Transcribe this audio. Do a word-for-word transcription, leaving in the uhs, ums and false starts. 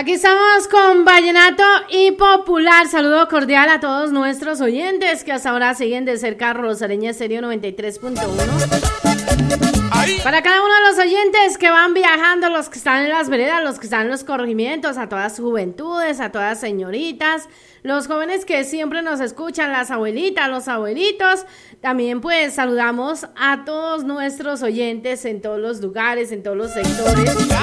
Aquí estamos con Vallenato y Popular. Saludo cordial a todos nuestros oyentes que hasta ahora siguen de cerca Rosareña Estéreo noventa y tres punto uno. Para cada uno de los oyentes que van viajando, los que están en las veredas, los que están en los corregimientos, a todas juventudes, a todas señoritas, los jóvenes que siempre nos escuchan, las abuelitas, los abuelitos. También pues saludamos a todos nuestros oyentes en todos los lugares, en todos los sectores.